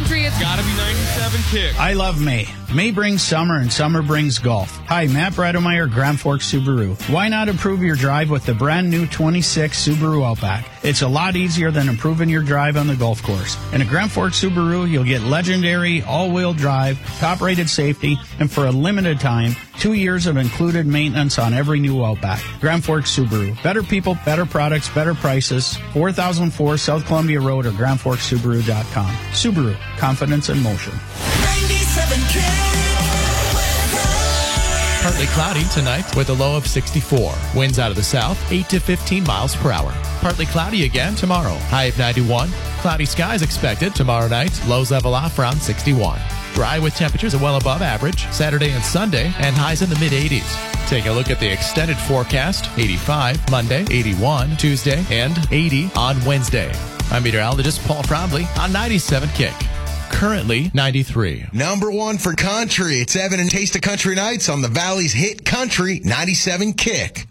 country, it's gotta be 97 Kick. I love May. May brings summer and summer brings golf. Hi, Matt Bredemeyer, Grand Forks Subaru. Why not improve your drive with the brand new 26 Subaru Outback? It's a lot easier than improving your drive on the golf course. In a Grand Forks Subaru, you'll get legendary all-wheel drive, top-rated safety, and for a limited time, 2 years of included maintenance on every new Outback. Grand Forks Subaru. Better people, better products, better prices. 4004 South Columbia Road or GrandForksSubaru.com. Subaru. Confidence in motion. 97 Partly cloudy tonight with a low of 64. Winds out of the south, 8 to 15 miles per hour. Partly cloudy again tomorrow. High of 91. Cloudy skies expected tomorrow night. Lows level off around 61. Dry with temperatures well above average Saturday and Sunday, and highs in the mid-80s. Take a look at the extended forecast. 85 Monday, 81 Tuesday, and 80 on Wednesday. I'm meteorologist Paul Trombley on 97 Kick. Currently 93. Number one for country. It's Evan and Taste of Country Nights on the Valley's hit country 97 Kick.